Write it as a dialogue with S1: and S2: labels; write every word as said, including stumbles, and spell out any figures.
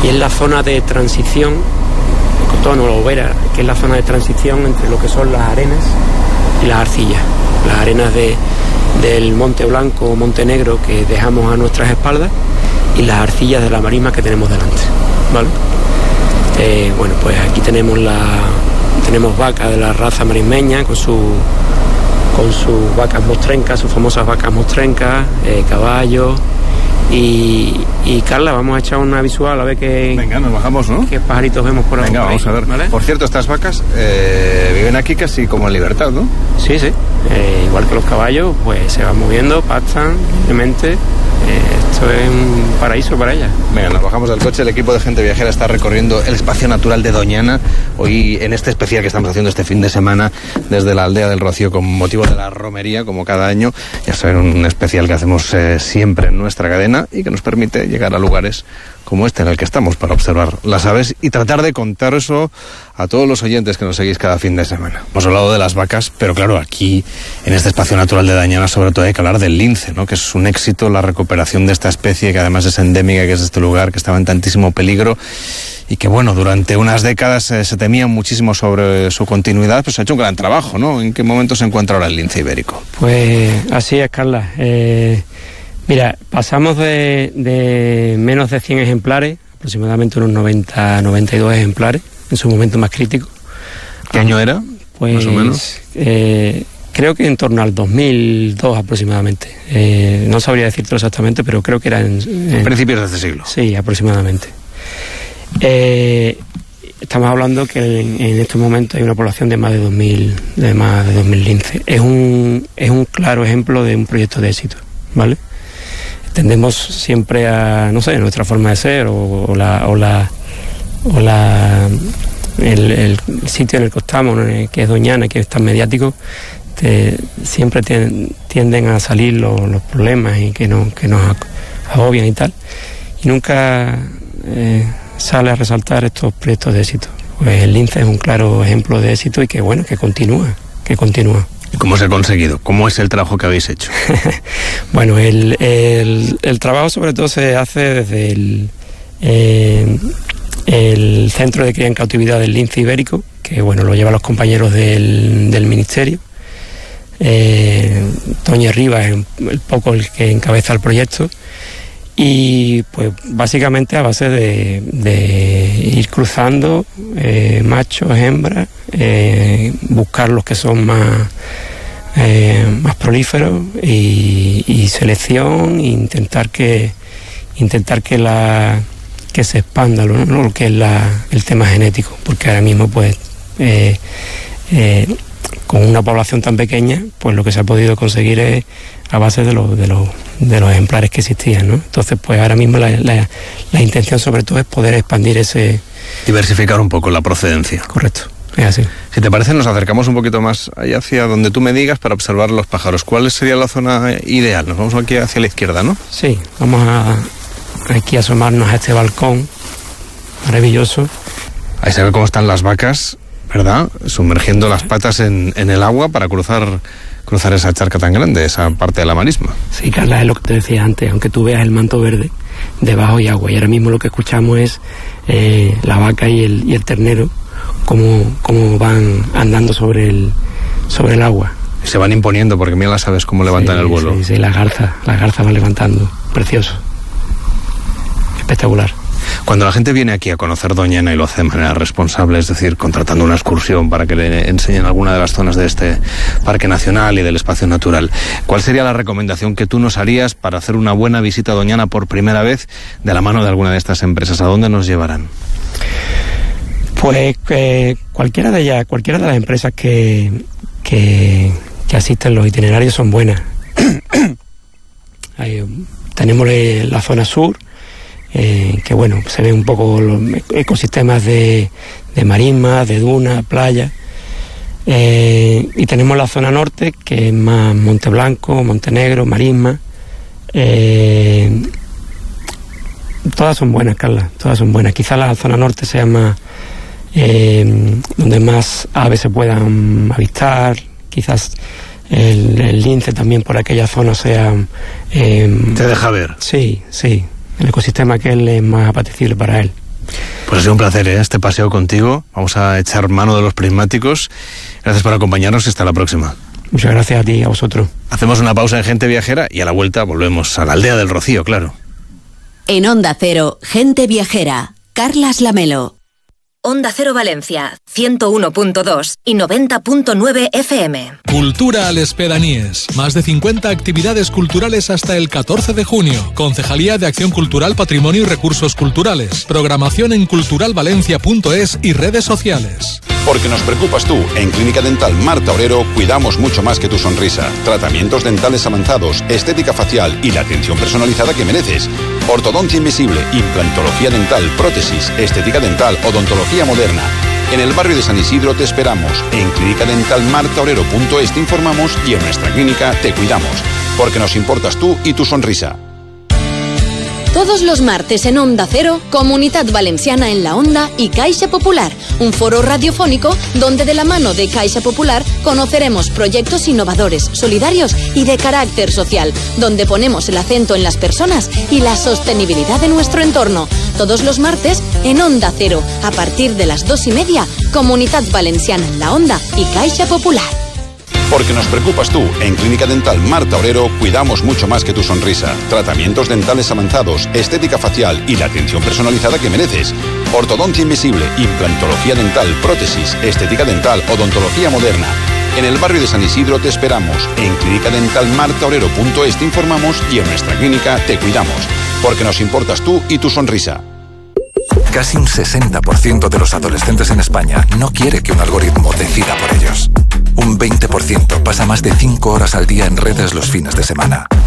S1: y es la zona de transición, el Cotono, la Ubera, que es la zona de transición entre lo que son las arenas y las arcillas, las arenas de, del Monte Blanco o Monte Negro que dejamos a nuestras espaldas y las arcillas de la marisma que tenemos delante, ¿vale? Eh, bueno, pues aquí tenemos la tenemos vacas de la raza marismeña con su con sus vacas mostrencas, sus famosas vacas mostrencas, eh, caballos. Y, y Carla, vamos a echar una visual a ver qué...
S2: Venga, nos bajamos, ¿no?
S1: ¿Qué pajaritos vemos por ahí?
S2: Venga, vamos a ver. ¿Vale? Por cierto, estas vacas eh, viven aquí casi como en libertad, ¿no?
S1: Sí, sí. Eh, igual que los caballos, pues se van moviendo, pastan libremente. Eh, esto es un paraíso para ellas.
S2: Venga, nos bajamos del coche. El equipo de Gente Viajera está recorriendo el espacio natural de Doñana. Hoy, en este especial que estamos haciendo este fin de semana desde la aldea del Rocío con motivo de la romería, como cada año. Ya saben, un especial que hacemos eh, siempre en nuestra cadena y que nos permite llegar a lugares como este en el que estamos para observar las aves y tratar de contar eso a todos los oyentes que nos seguís cada fin de semana. Hemos hablado de las vacas, pero claro, aquí en este espacio natural de Doñana sobre todo hay que hablar del lince, ¿no? Que es un éxito la recuperación de esta especie que además es endémica, que es de este lugar, que estaba en tantísimo peligro y que bueno, durante unas décadas eh, se temía muchísimo sobre su continuidad, pues se ha hecho un gran trabajo, ¿no? ¿En qué momento se encuentra ahora el lince ibérico?
S1: Pues así es, Carla. Eh... Mira, pasamos de, de menos de cien ejemplares, aproximadamente unos noventa, noventa y dos ejemplares, en su momento más crítico.
S2: ¿Qué año era?
S1: Pues,
S2: más o menos.
S1: Eh, creo que en torno al dos mil dos aproximadamente. Eh, no sabría decirte exactamente, pero creo que era en... en
S2: principios de este siglo.
S1: Sí, aproximadamente. Eh, estamos hablando que en, en estos momentos hay una población de más de dos mil, de más de dos mil linces. Es un, es un claro ejemplo de un proyecto de éxito, ¿vale? Tendemos siempre a, no sé, nuestra forma de ser o, o la o la o la el, el sitio en el que estamos, que es Doñana, que es tan mediático, te, siempre tienden, tienden a salir los, los problemas y que, no, que nos agobian y tal, y nunca eh, sale a resaltar estos proyectos de éxito. Pues el lince es un claro ejemplo de éxito y que bueno, que continúa, que continúa.
S2: ¿Y cómo se ha conseguido? ¿Cómo es el trabajo que habéis hecho?
S1: Bueno, el, el, el trabajo sobre todo se hace desde el, eh, el Centro de Cría en Cautividad del Lince Ibérico, que bueno, lo llevan los compañeros del, del Ministerio. Eh, Toña Rivas es el poco el que encabeza el proyecto. Y pues básicamente a base de, de ir cruzando eh, machos, hembras, eh, buscar los que son más, eh, más prolíferos y, y selección, e intentar que intentar que la que se expanda lo, ¿no? lo que es la, el tema genético, porque ahora mismo pues eh, eh, con una población tan pequeña, pues lo que se ha podido conseguir es a base de los de los de los ejemplares que existían, ¿no? Entonces, pues ahora mismo la, la, la intención sobre todo es poder expandir ese...
S2: Diversificar un poco la procedencia.
S1: Correcto, es así.
S2: Si te parece, nos acercamos un poquito más allá hacia donde tú me digas para observar los pájaros. ¿Cuál sería la zona ideal? Nos vamos aquí hacia la izquierda, ¿no?
S1: Sí, vamos a aquí a asomarnos a este balcón maravilloso.
S2: Ahí se ve cómo están las vacas, ¿verdad? Sumergiendo las patas en, en el agua para cruzar... cruzar esa charca tan grande, esa parte de la marisma.
S1: Sí, Carla, es lo que te decía antes, aunque tú veas el manto verde, debajo hay agua, y ahora mismo lo que escuchamos es eh, la vaca y el, y el ternero, como, como van andando sobre el, sobre el agua.
S2: Se van imponiendo, porque mira las aves cómo levantan
S1: sí,
S2: el vuelo.
S1: Sí, sí, las garzas, las garzas van levantando, precioso, espectacular.
S2: Cuando la gente viene aquí a conocer Doñana y lo hace de manera responsable, es decir, contratando una excursión para que le enseñen alguna de las zonas de este parque nacional y del espacio natural, ¿cuál sería la recomendación que tú nos harías para hacer una buena visita a Doñana por primera vez de la mano de alguna de estas empresas? ¿A dónde nos llevarán?
S1: Pues eh, cualquiera de ellas, cualquiera de las empresas que, que, que asisten, los itinerarios son buenas. Ahí, tenemos la zona sur, Eh, que bueno, se ven un poco los ecosistemas de, de marismas, de dunas, playas, eh, y tenemos la zona norte, que es más Monte Blanco, Monte Negro, marisma. Eh, todas son buenas, Carla, todas son buenas. Quizás la zona norte sea más eh, donde más aves se puedan avistar, quizás el, el lince también por aquella zona sea eh,
S2: te deja ver.
S1: Sí, sí. El ecosistema que él es más apetecible para él.
S2: Pues ha sido un placer, ¿eh? Este paseo contigo. Vamos a echar mano de los prismáticos. Gracias por acompañarnos y hasta la próxima.
S1: Muchas gracias a ti y a vosotros.
S2: Hacemos una pausa en Gente Viajera y a la vuelta volvemos a la aldea del Rocío, claro.
S3: En Onda Cero, Gente Viajera, Carlas Lamelo. Onda Cero Valencia, ciento uno punto dos y noventa punto nueve F M.
S4: Cultura Les Pedaníes. Más de cincuenta actividades culturales hasta el catorce de junio. Concejalía de Acción Cultural, Patrimonio y Recursos Culturales. Programación en culturalvalencia punto es y redes sociales.
S5: Porque nos preocupas tú. En Clínica Dental Marta Obrero cuidamos mucho más que tu sonrisa. Tratamientos dentales avanzados, estética facial y la atención personalizada que mereces. Ortodoncia invisible, implantología dental, prótesis, estética dental, odontología moderna. En el barrio de San Isidro te esperamos. En clínica dental marta obrero punto es te informamos y en nuestra clínica te cuidamos. Porque nos importas tú y tu sonrisa.
S3: Todos los martes en Onda Cero, Comunidad Valenciana en la Onda y Caixa Popular, un foro radiofónico donde de la mano de Caixa Popular conoceremos proyectos innovadores, solidarios y de carácter social, donde ponemos el acento en las personas y la sostenibilidad de nuestro entorno. Todos los martes en Onda Cero, a partir de las dos y media, Comunidad Valenciana en la Onda y Caixa Popular.
S5: Porque nos preocupas tú. En Clínica Dental Marta Obrero cuidamos mucho más que tu sonrisa. Tratamientos dentales avanzados, estética facial y la atención personalizada que mereces. Ortodoncia invisible, implantología dental, prótesis, estética dental, odontología moderna. En el barrio de San Isidro te esperamos. En clínica dental marta obrero punto es te informamos y en nuestra clínica te cuidamos. Porque nos importas tú y tu sonrisa.
S6: Casi un sesenta por ciento de los adolescentes en España no quiere que un algoritmo decida por ellos. Un veinte por ciento pasa más de cinco horas al día en redes los fines de semana.